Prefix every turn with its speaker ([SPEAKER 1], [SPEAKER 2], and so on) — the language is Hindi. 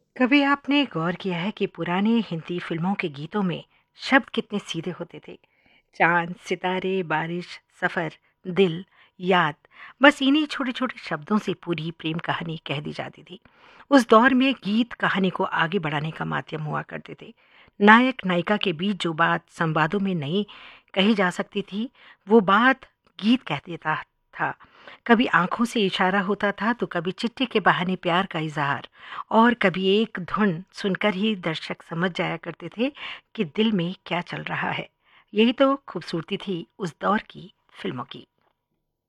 [SPEAKER 1] कभी आपने गौर किया है कि पुराने हिंदी फिल्मों के गीतों में शब्द कितने सीधे होते थे? चांद, सितारे, बारिश, सफर, दिल, याद, बस इन्हीं छोटे-छोटे शब्दों से पूरी प्रेम कहानी कह दी जाती थी। उस दौर में गीत कहानी को आगे बढ़ाने का माध्यम हुआ करते थे। नायक-नायिका के बीच जो बात संवादों में नहीं कही जा सकती थी, वो बात गीत कह देता था। कभी आँखों से इशारा होता था, तो कभी चिट्ठी के बहाने प्यार का इज़हार और कभी एक धुन सुनकर ही दर्शक समझ जाया करते थे कि दिल में क्या चल रहा है। यही तो खूबसूरती थी उस दौर की फ़िल्मों की।